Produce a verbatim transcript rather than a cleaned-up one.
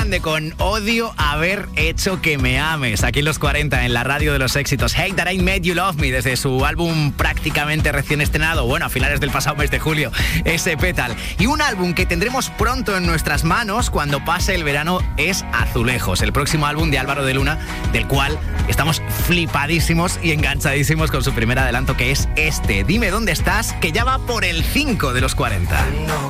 Grande con Odio haber hecho que me ames. Aquí en los cuarenta, en la radio de los éxitos. Hate That I Made You Love Me, desde su álbum prácticamente recién estrenado, bueno, a finales del pasado mes de julio, ese Petal. Y un álbum que tendremos pronto en nuestras manos cuando pase el verano es Azulejos, el próximo álbum de Álvaro de Luna, del cual estamos flipadísimos y enganchadísimos con su primer adelanto, que es este. Dime dónde estás, que ya va por el cinco de los cuarenta.